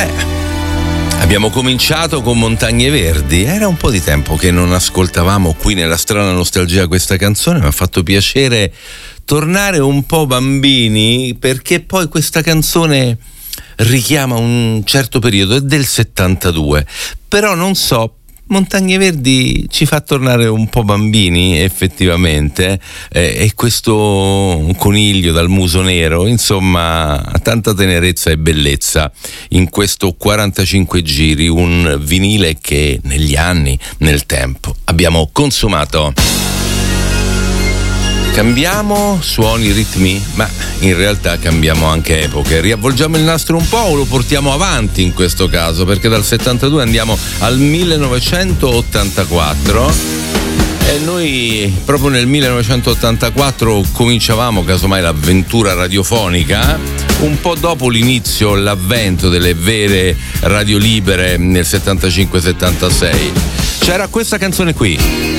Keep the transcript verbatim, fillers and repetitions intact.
Beh, abbiamo cominciato con Montagne Verdi. Era un po' di tempo che non ascoltavamo qui nella Strana Nostalgia questa canzone. Mi ha fatto piacere tornare un po' bambini, perché poi questa canzone richiama un certo periodo, è del settantadue, però non so, Montagne Verdi ci fa tornare un po' bambini effettivamente, eh, e questo coniglio dal muso nero, insomma, ha tanta tenerezza e bellezza in questo quarantacinque giri, un vinile che negli anni, nel tempo, abbiamo consumato. Cambiamo suoni, ritmi, ma in realtà cambiamo anche epoche. Riavvolgiamo il nastro un po' o lo portiamo avanti in questo caso, perché dal settantadue andiamo al millenovecentottantaquattro e noi proprio nel millenovecentottantaquattro cominciavamo casomai l'avventura radiofonica, un po' dopo l'inizio, l'avvento delle vere radio libere nel settantacinque settantasei. C'era questa canzone qui.